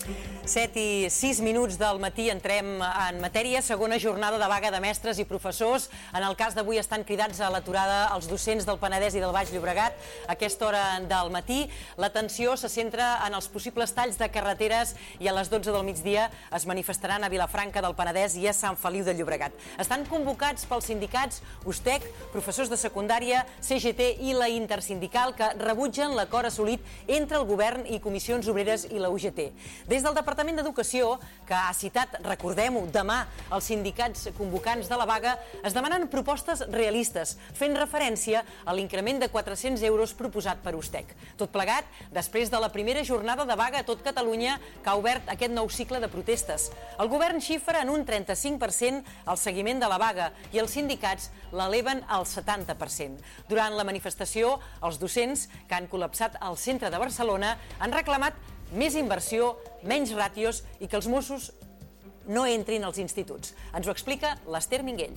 7:06 del matí, entrem en matèria. Segona jornada de vaga de mestres i professors. En el cas d'avui estan cridats a l'aturada els docents del Penedès i del Baix Llobregat. A aquesta hora del matí l'atenció se centra en els possibles talls de carreteres i a les 12 del migdia es manifestaran a Vilafranca del Penedès i a Sant Feliu de Llobregat. Estan convocats pels sindicats USTEC, professors de secundària, CGT i la Intersindical, que rebutgen l'acord assolit entre el govern i Comissions Obreres i la UGT. Des del Departament d'Educació, que ha citat, recordem-ho, demà els sindicats convocants de la vaga, es demanen propostes realistes, fent referència a l'increment de 400 euros proposat per USTEC. Tot plegat, després de la primera jornada de vaga a tot Catalunya, que ha obert aquest nou cicle de protestes. El govern xifra en un 35% el seguiment de la vaga i els sindicats l'eleven al 70%. Durant la manifestació, els docents, que han col·lapsat al centre de Barcelona, han reclamat més inversió, menys ràtios i que els Mossos no entrin als instituts. Ens ho explica l'Ester Minguell.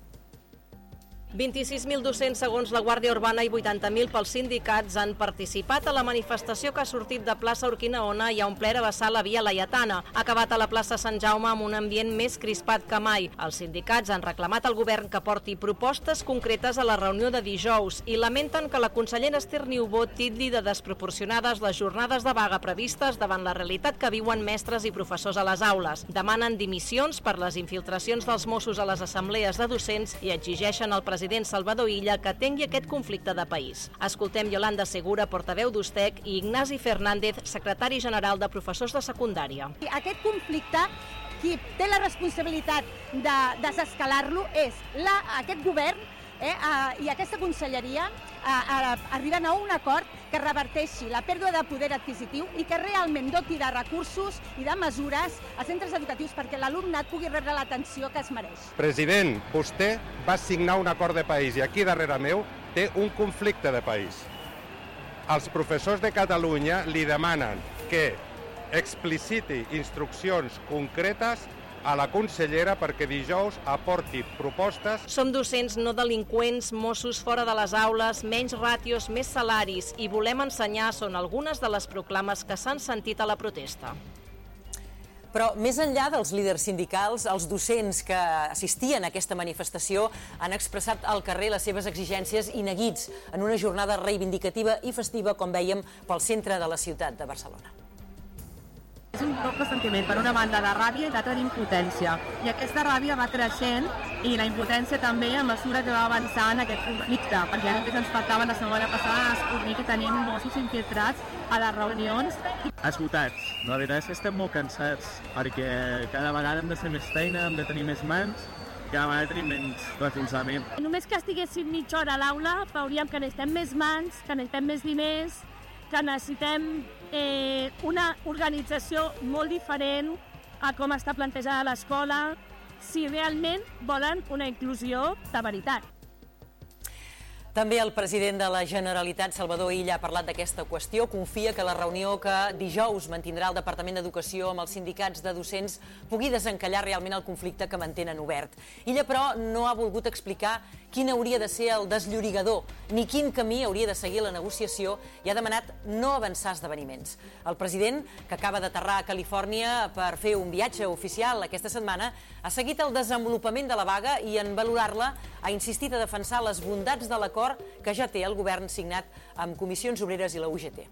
26.000 docents segons la Guàrdia Urbana i 80.000 pels sindicats han participat a la manifestació que ha sortit de plaça Urquinaona i ha omplert a vessar la via Laietana. Ha acabat a la plaça Sant Jaume amb un ambient més crispat que mai. Els sindicats han reclamat al govern que porti propostes concretes a la reunió de dijous i lamenten que la consellera Ester Niubó titlli de desproporcionades les jornades de vaga previstes davant la realitat que viuen mestres i professors a les aules. Demanen dimissions per les infiltracions dels Mossos a les assemblees de docents i exigeixen al president Salvador Illa que atengui aquest conflicte de país. Escoltem Yolanda Segura, portaveu d'USTEC, i Ignasi Fernández, secretari general de professors de secundària. Aquest conflicte, qui té la responsabilitat de desescalar-lo és aquest govern i aquesta conselleria, arribant a un acord que reverteixi la pèrdua de poder adquisitiu i que realment doti de recursos i de mesures als centres educatius perquè l'alumnat pugui rebre l'atenció que es mereix. President, vostè va signar un acord de país i aquí darrere meu té un conflicte de país. Els professors de Catalunya li demanen que expliciti instruccions concretes a la consellera perquè dijous aporti propostes. Som docents, no delinqüents, Mossos fora de les aules, menys ràtios, més salaris i volem ensenyar són algunes de les proclames que s'han sentit a la protesta. Però més enllà dels líders sindicals, els docents que assistien a aquesta manifestació han expressat al carrer les seves exigències i neguits en una jornada reivindicativa i festiva, com vèiem, pel centre de la ciutat de Barcelona. És un doble sentiment, per una banda de ràbia i l'altra d'impotència. I aquesta ràbia va creixent i la impotència també a mesura que va avançar en aquest conflicte, perquè només ens faltava la setmana passada descobrir que tenim Mossos infiltrats a les reunions. Esgotats. La veritat és que estem molt cansats, perquè cada vegada hem de fer més feina, hem de tenir més mans, cada vegada tenim menys recolzament. Només que estiguéssim mitja hora a l'aula veuríem que necessitem més mans, que necessitem més diners, que necessitem una organització molt diferent a com està plantejada l'escola, si realment volen una inclusió de veritat. També el president de la Generalitat, Salvador Illa, ha parlat d'aquesta qüestió. Confia que la reunió que dijous mantindrà el Departament d'Educació amb els sindicats de docents pugui desencallar realment el conflicte que mantenen obert. Illa, però, no ha volgut explicar quin hauria de ser el desllorigador, ni quin camí hauria de seguir la negociació i ha demanat no avançar esdeveniments. El president, que acaba d'aterrar a Califòrnia per fer un viatge oficial aquesta setmana, ha seguit el desenvolupament de la vaga i en valorar-la ha insistit a defensar les bondats de l'acord que ja té el govern signat amb Comissions Obreres i la UGT.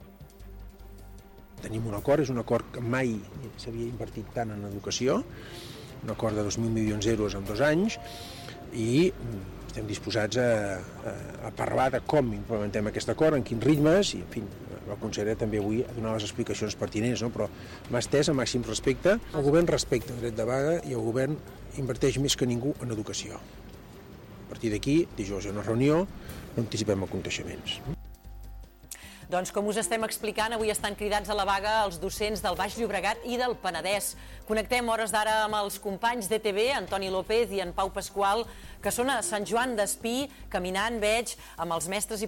Tenim un acord, és un acord que mai s'havia invertit tant en educació, un acord de 2.000 milions d'euros en 2 anys, i estem disposats a parlar de com implementem aquest acord, en quins ritmes, i en fi, la consellera també avui ha donat les explicacions pertinents, no? Però m'ha estès a màxim respecte. El govern respecta el dret de vaga i el govern inverteix més que ningú en educació. A partir d'aquí, dijous hi ha una reunió, no anticipem aconteixements. Doncs com us estem explicant, avui estan cridats a la vaga els docents del Baix Llobregat i del Penedès. Connectem hores d'ara amb els companys d'ETV, Antoni López i en Pau Pasqual, que són a Sant Joan d'Espí, caminant, veig, amb els mestres i